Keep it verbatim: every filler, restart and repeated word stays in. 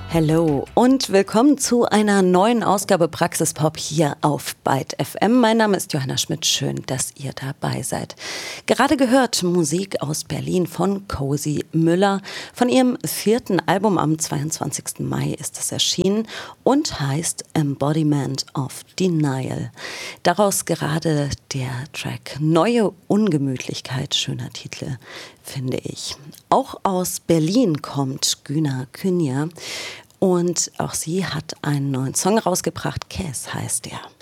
Hallo und willkommen zu einer neuen Ausgabe Praxispop hier auf Byte F M. Mein Name ist Johanna Schmidt, schön, dass ihr dabei seid. Gerade gehört Musik aus Berlin von Cozy Müller. Von ihrem vierten Album am zweiundzwanzigsten Mai ist es erschienen und heißt Embodiment of Denial. Daraus gerade der Track Neue Ungemütlichkeit, schöner Titel, finde ich. Auch aus Berlin kommt Güner Künja und auch sie hat einen neuen Song rausgebracht. Käs heißt der.